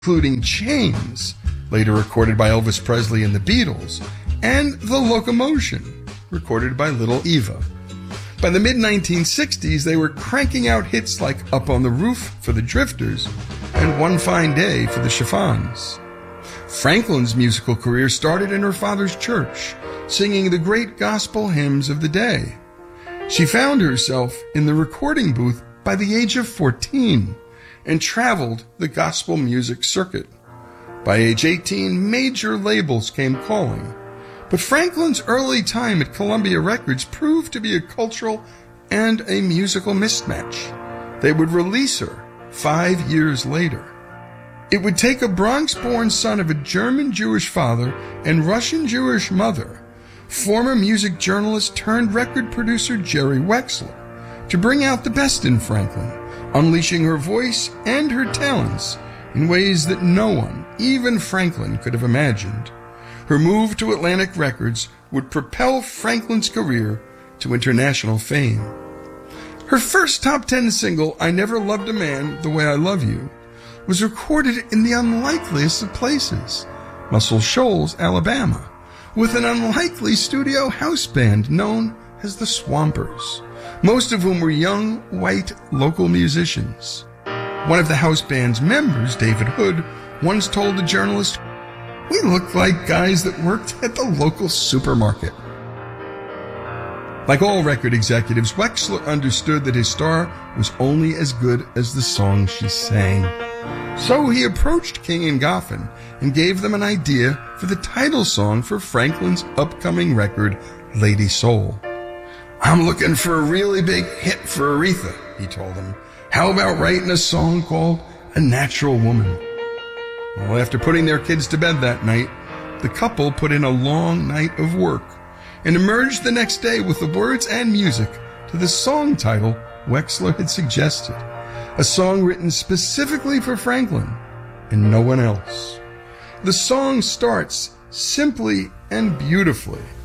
including Chains, later recorded by Elvis Presley and the Beatles, and The Locomotion, recorded by Little Eva. By the mid-1960s, they were cranking out hits like Up on the Roof for the Drifters and One Fine Day for the Chiffons. Franklin's musical career started in her father's church, singing the great gospel hymns of the day. She found herself in the recording booth by the age of 14 and traveled the gospel music circuit. By age 18, major labels came calling. But Franklin's early time at Columbia Records proved to be a cultural and a musical mismatch. They would release her 5 years later. It would take a Bronx-born son of a German-Jewish father and Russian-Jewish mother, former music journalist turned record producer Jerry Wexler, to bring out the best in Franklin, unleashing her voice and her talents in ways that no one, even Franklin, could have imagined. Her move to Atlantic Records would propel Franklin's career to international fame. Her first top 10 single, I Never Loved a Man the Way I Love You, was recorded in the unlikeliest of places, Muscle Shoals, Alabama, with an unlikely studio house band known as the Swampers, most of whom were young, white, local musicians. One of the house band's members, David Hood, once told the journalist, "We looked like guys that worked at the local supermarket." Like all record executives, Wexler understood that his star was only as good as the song she sang. So he approached King and Goffin and gave them an idea for the title song for Franklin's upcoming record, Lady Soul. "I'm looking for a really big hit for Aretha," he told them. "How about writing a song called A Natural Woman?" Well, after putting their kids to bed that night, the couple put in a long night of work and emerged the next day with the words and music to the song title Wexler had suggested, a song written specifically for Franklin and no one else. The song starts simply and beautifully